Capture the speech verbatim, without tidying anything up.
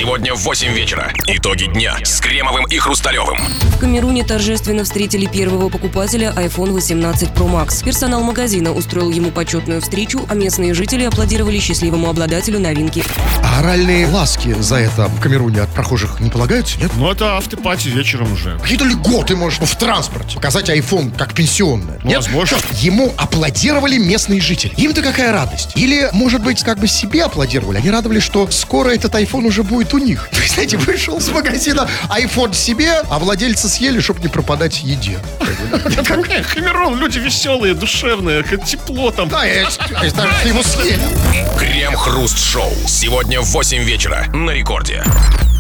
Сегодня в восемь вечера. Итоги дня с Кремовым и Хрусталевым. В Камеруне торжественно встретили первого покупателя айфон восемнадцать про макс. Персонал магазина устроил ему почетную встречу, а местные жители аплодировали счастливому обладателю новинки. А оральные ласки за это в Камеруне от прохожих не полагаются, нет? Ну, это автопати вечером уже. Какие-то льготы, может, в транспорте. Показать айфон как пенсионное. Ну, возможно. Что, ему аплодировали местные жители. Им-то какая радость. Или, может быть, как бы себе аплодировали. Они радовались, что скоро этот айфон уже будет у них. Вы знаете, вышел с магазина айфон себе, а владельцы съели, чтобы не пропадать в еде. Камерун, люди веселые, душевные, тепло там. Да, есть, даже его съели. Крем-хруст-шоу. Сегодня в восемь вечера на Рекорде.